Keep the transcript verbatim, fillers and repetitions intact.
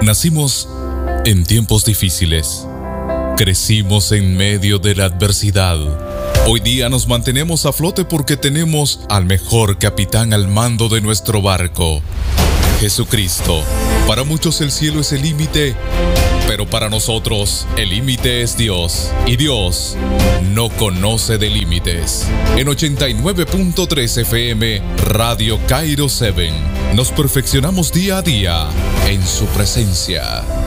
Nacimos en tiempos difíciles. Crecimos en medio de la adversidad. Hoy día nos mantenemos a flote porque tenemos al mejor capitán al mando de nuestro barco, Jesucristo. Para muchos el cielo es el límite, pero para nosotros el límite es Dios. Y Dios no conoce de límites. En ochenta y nueve punto tres F M, Radio Cairo siete, nos perfeccionamos día a día en su presencia.